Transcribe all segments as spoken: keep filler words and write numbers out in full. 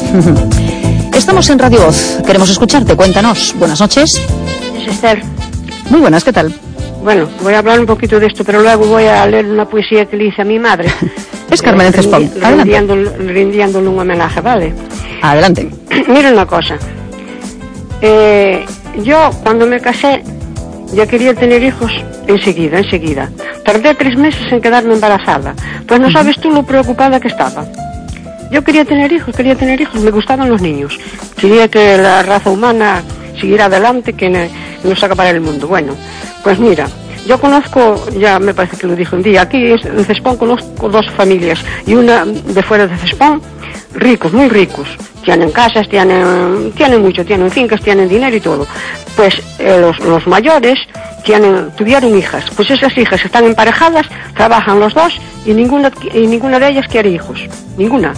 Estamos en Radio Voz, queremos escucharte, cuéntanos. Buenas noches. Es Esther. Muy buenas, ¿qué tal? Bueno, voy a hablar un poquito de esto, pero luego voy a leer una poesía que le hice a mi madre. Es Carmen eh, Cespón, rindiéndole, rindiéndole un homenaje, ¿vale? Adelante. Mira una cosa. Eh, yo, cuando me casé, ya quería tener hijos enseguida, enseguida. Tardé tres meses en quedarme embarazada. Pues no sabes tú lo preocupada que estaba. Yo quería tener hijos, quería tener hijos, me gustaban los niños. Quería que la raza humana siguiera adelante, que no se acabara el mundo. Bueno, pues mira, yo conozco, ya me parece que lo dije un día, aquí en Cespón conozco dos familias, y una de fuera de Cespón, ricos, muy ricos. Tienen casas, tienen, tienen mucho, tienen fincas, tienen dinero y todo. Pues eh, los, los mayores tienen, tuvieron hijas. Pues esas hijas están emparejadas, trabajan los dos y ninguna, y ninguna de ellas quiere hijos. Ninguna.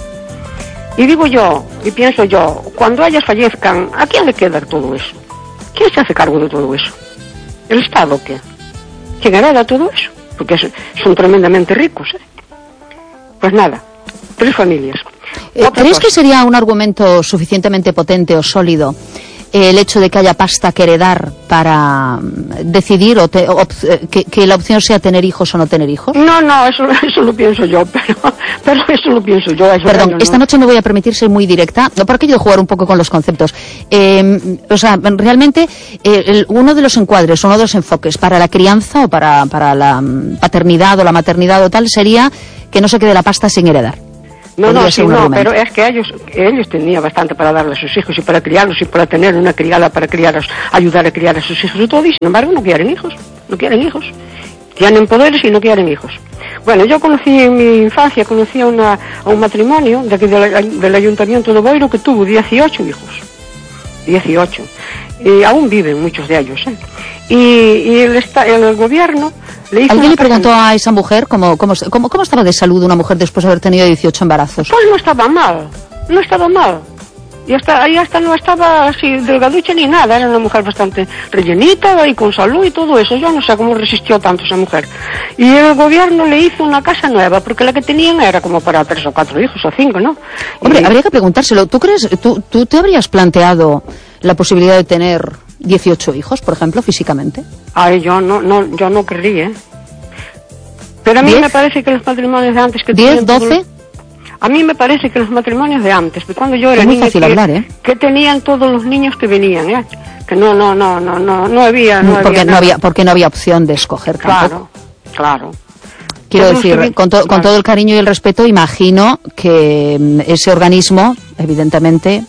Y digo yo, y pienso yo, cuando ellas fallezcan, ¿a quién le queda todo eso? ¿Quién se hace cargo de todo eso? ¿El Estado qué? ¿Quién hereda todo eso? Porque son tremendamente ricos, ¿eh? Pues nada, tres familias. Eh, ¿Crees que sería un argumento suficientemente potente o sólido eh, el hecho de que haya pasta que heredar para decidir o te, op, que, que la opción sea tener hijos o no tener hijos? No, no, eso, eso lo pienso yo, pero, pero eso lo pienso yo. Eso Perdón, no. Esta noche me voy a permitir ser muy directa, no porque yo jugar un poco con los conceptos. Eh, o sea, realmente eh, el, uno de los encuadres, uno de los enfoques para la crianza o para, para la paternidad o la maternidad o tal sería que no se quede la pasta sin heredar. No, no, sí, no, pero es que ellos ellos tenían bastante para darle a sus hijos y para criarlos y para tener una criada para criarlos, ayudar a criar a sus hijos y todo, y sin embargo no quieren hijos, no quieren hijos. Tienen poderes y no quieren hijos. Bueno, yo conocí en mi infancia, conocí a, una, a un matrimonio de aquí del, del Ayuntamiento de Boiro que tuvo dieciocho hijos. dieciocho. Y aún viven muchos de ellos, ¿eh? Y, y el, el gobierno... Le ¿Alguien le preguntó a esa mujer cómo, cómo, cómo, cómo estaba de salud una mujer después de haber tenido dieciocho embarazos? Pues no estaba mal, no estaba mal. Y hasta ahí hasta no estaba así delgaducha ni nada, era una mujer bastante rellenita y con salud y todo eso. Yo no sé cómo resistió tanto esa mujer. Y el gobierno le hizo una casa nueva, porque la que tenían era como para tres o cuatro hijos o cinco, ¿no? Hombre, y... habría que preguntárselo. ¿Tú crees, tú, tú te habrías planteado la posibilidad de tener dieciocho hijos, por ejemplo, físicamente? Ay, yo no, no, yo no querría, ¿eh? Pero a mí me parece que los matrimonios de antes que ¿diez, doce? A mí me parece que los matrimonios de antes, de cuando yo era es muy niña, fácil que, hablar, ¿eh? que tenían todos los niños que venían, ¿eh? Que no, no, no, no, no, no había, no porque había no había, porque no había opción de escoger tampoco. Claro, claro. Quiero Tenemos decir, que... con, to, con claro. todo el cariño y el respeto, imagino que ese organismo, evidentemente,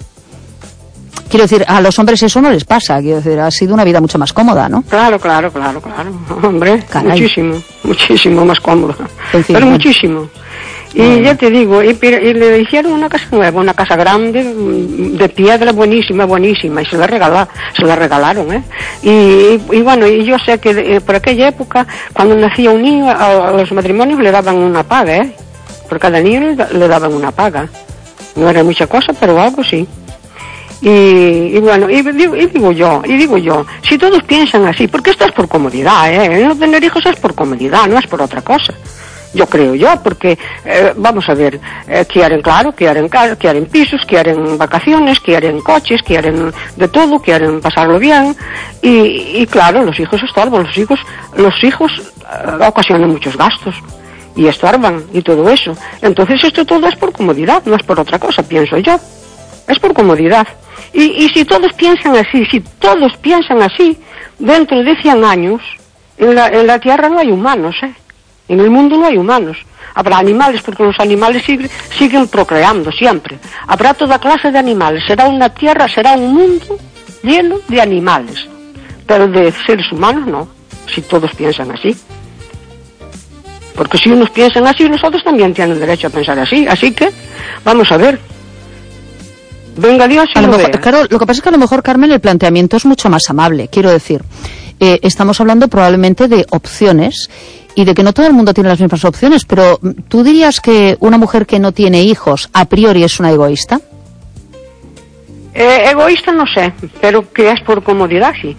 quiero decir, a los hombres eso no les pasa, quiero decir, ha sido una vida mucho más cómoda, ¿no? Claro, claro, claro, claro, hombre, Caray. muchísimo, muchísimo más cómoda, en fin, pero ¿no? muchísimo. Y bueno. ya te digo, y, y le hicieron una casa nueva, una casa grande, de piedra, buenísima, buenísima, y se la regalaron, se la regalaron, ¿eh? Y, y, y bueno, y yo sé que de, por aquella época, cuando nacía un niño, a, a los matrimonios le daban una paga, ¿eh? Por cada niño le, le daban una paga. No era mucha cosa, pero algo sí. Y, y bueno, y digo, y digo yo, y digo yo, si todos piensan así, porque esto es por comodidad, ¿eh? No tener hijos es por comodidad, no es por otra cosa. Yo creo yo, porque, eh, vamos a ver, eh, quieren, claro, quieren, quieren pisos, quieren vacaciones, quieren coches, quieren de todo, quieren pasarlo bien, y, y claro, los hijos estorban, los hijos, los hijos eh, ocasionan muchos gastos, y estorban, y todo eso. Entonces esto todo es por comodidad, no es por otra cosa, pienso yo. Es por comodidad. Y, y si todos piensan así, si todos piensan así, dentro de cien años, en la, en la Tierra no hay humanos, ¿eh? En el mundo no hay humanos. Habrá animales, porque los animales siguen, siguen procreando siempre. Habrá toda clase de animales. Será una tierra, será un mundo lleno de animales. Pero de seres humanos no, si todos piensan así. Porque si unos piensan así, nosotros también tienen derecho a pensar así. Así que, vamos a ver. Venga Dios y a lo lo mejor, vea. Claro, lo que pasa es que a lo mejor, Carmen, el planteamiento es mucho más amable. Quiero decir, eh, estamos hablando probablemente de opciones y de que no todo el mundo tiene las mismas opciones, pero ¿tú dirías que una mujer que no tiene hijos a priori es una egoísta? Eh, egoísta no sé, pero que es por comodidad, sí.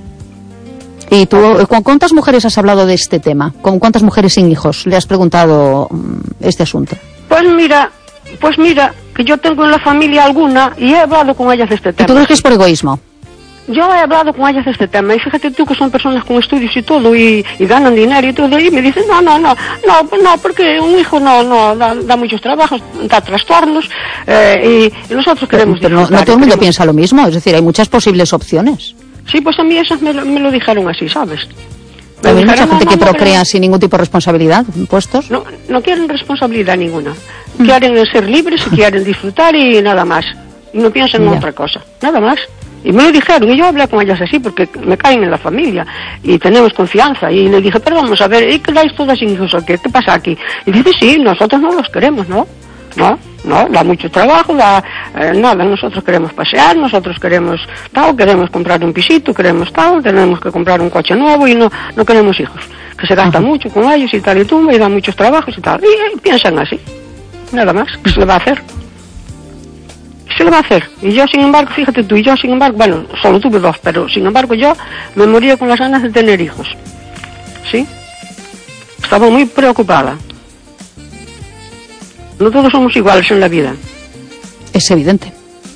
¿Y tú con cuántas mujeres has hablado de este tema? ¿Con cuántas mujeres sin hijos le has preguntado um, este asunto? Pues mira, pues mira, que yo tengo en la familia alguna y he hablado con ellas de este tema. ¿Tú crees que es por egoísmo? Yo he hablado con ellas de este tema y fíjate tú que son personas con estudios y todo y, y ganan dinero y todo y me dicen no, no, no, no, no, porque un hijo no, no da, da muchos trabajos, da trastornos eh, y nosotros queremos pero, pero no, no todo el mundo queremos... piensa lo mismo, es decir, hay muchas posibles opciones. Sí, pues a mí esas me lo, me lo dijeron así, ¿sabes? Hay mucha gente no, no, que no, procrea no, sin ningún tipo de responsabilidad, puestos. No, no quieren responsabilidad ninguna. Mm. Quieren ser libres y quieren disfrutar y nada más. Y no piensan en otra cosa, nada más. Y me lo dijeron, y yo hablé con ellas así, porque me caen en la familia, y tenemos confianza, y le dije, pero vamos a ver, ¿y qué dais todas sin hijos? ¿Qué, ¿Qué pasa aquí? Y dice, sí, nosotros no los queremos, ¿no? No, no, da mucho trabajo, da eh, nada, nosotros queremos pasear, nosotros queremos tal, queremos comprar un pisito, queremos tal, tenemos que comprar un coche nuevo, y no, no queremos hijos, que se gasta uh-huh. mucho con ellos y tal, y tumba, y da muchos trabajos y tal, y, y piensan así, nada más, ¿qué se le va a hacer? ¿Qué le va a hacer? Y yo, sin embargo, fíjate tú, y yo, sin embargo, bueno, solo tuve dos, pero sin embargo yo me moría con las ganas de tener hijos. ¿Sí? Estaba muy preocupada. No todos somos iguales en la vida. Es evidente.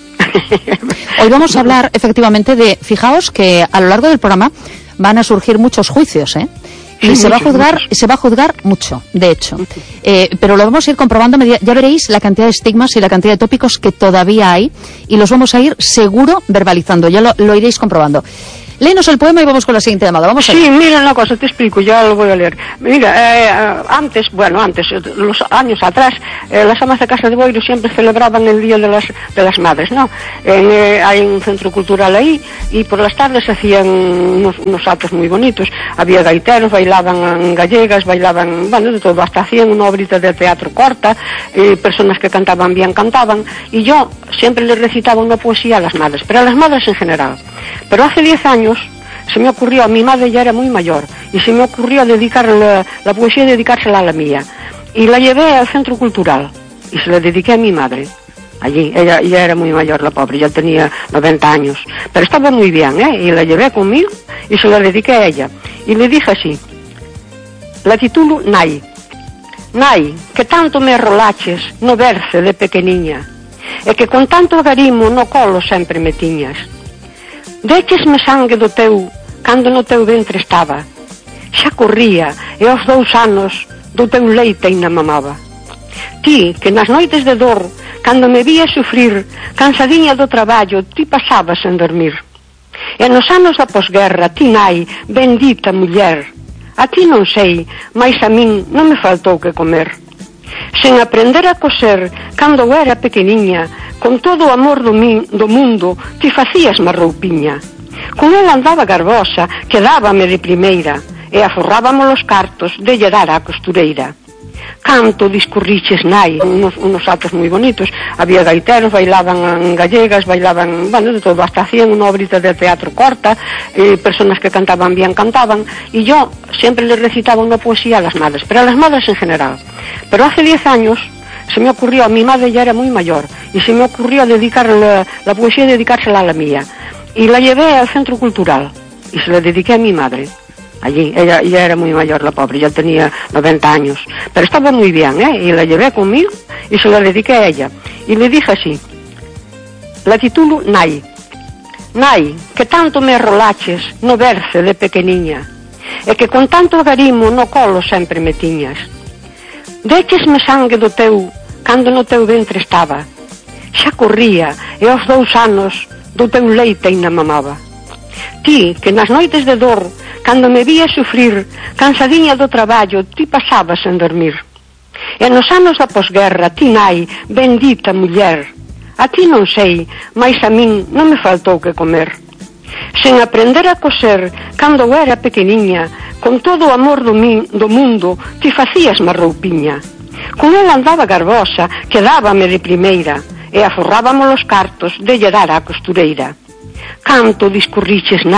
Hoy vamos a hablar, efectivamente, de, fijaos que a lo largo del programa van a surgir muchos juicios, ¿eh? Y sí, se muchos, va a juzgar, muchos. se va a juzgar mucho, de hecho. Eh, pero lo vamos a ir comprobando, ya veréis la cantidad de estigmas y la cantidad de tópicos que todavía hay, y los vamos a ir seguro verbalizando, ya lo, lo iréis comprobando. Léenos el poema y vamos con la siguiente llamada. Vamos a sí, mira una cosa, te explico, ya lo voy a leer. Mira, eh, antes, bueno, antes, los años atrás, eh, las amas de Casa de Boiro siempre celebraban el Día de las, de las Madres, ¿no? En, eh, hay un centro cultural ahí y por las tardes se hacían unos, unos actos muy bonitos. Había gaiteros, bailaban gallegas, bailaban, bueno, de todo, hasta hacían una obrita de teatro corta, eh, personas que cantaban bien cantaban, y yo siempre les recitaba una poesía a las madres, pero a las madres en general. Pero hace diez años se me ocurrió, mi madre ya era muy mayor, y se me ocurrió dedicar la, la poesía, dedicársela a la mía. Y la llevé al centro cultural, y se la dediqué a mi madre. Allí, ella ya era muy mayor, la pobre, ya tenía noventa años. Pero estaba muy bien, ¿eh? Y la llevé conmigo, y se la dediqué a ella. Y le dije así, la titulo Nai. Nai, que tanto me rolaches no verse de pequeniña, e que con tanto garimo no colo sempre me tiñas. Déchesme sangue do teu, cando no teu ventre estaba, xa corría, e aos dous anos do teu leite ainda mamaba. Ti, que nas noites de dor, cando me vías sufrir, cansadiña do traballo, ti pasabas en dormir. E nos anos da posguerra, ti nai, bendita muller, a ti non sei, mais a min non me faltou que comer. Sen aprender a coser, cando eu era pequeniña, con todo o amor do, min, do mundo, ti facías má roupiña. Con ela andaba garbosa, quedábame de primeira, e aforrábamos os cartos de lle dar á costureira. Canto discurriches nai, unos, unos actos moi bonitos, había gaiteros, bailaban gallegas, bailaban, bueno, de todo, hasta hacían unha obrita de teatro corta, eh, personas que cantaban bien cantaban, y yo siempre les recitaba una poesía a las madres, pero a las madres en general. Pero hace diez años se me ocurrió, mi madre ya era muy mayor, y se me ocurrió dedicar la, la poesía, dedicársela a la mía, y la llevé al centro cultural, y se la dediqué a mi madre. Allí, ella ya era muy mayor, la pobre, ya tenía noventa años, pero estaba muy bien, ¿eh? Y la llevé conmigo y se la dediqué a ella. Y le dije así, la titulo Nai. Nai, que tanto me rolaches no verse de pequeniña, e que con tanto garimo no colo sempre me tiñas. Déchesme sangue do teu, cando no teu ventre estaba, xa corría, e aos dous anos do teu leite ainda mamaba. Ti, que nas noites de dor, cando me vías sufrir, cansadiña do traballo, ti pasabas en dormir. E nos anos da posguerra, ti nai, bendita muller, a ti non sei, mais a min non me faltou que comer. Sen aprender a coser, cando eu era pequeniña, con todo o amor do, min, do mundo, ti facías má roupiña. Con ela andaba garbosa, quedábame de primeira, e aforrábamos os cartos de lle dar á costureira. Canto discurriches